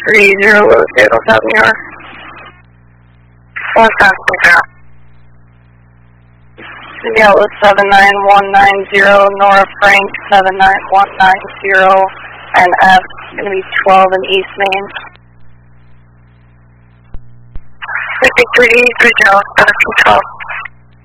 30 Seattle South New York. 150. Yellow 79190, Nora Frank 79190, and F going to be 12 in East Main. 53, 30, 12.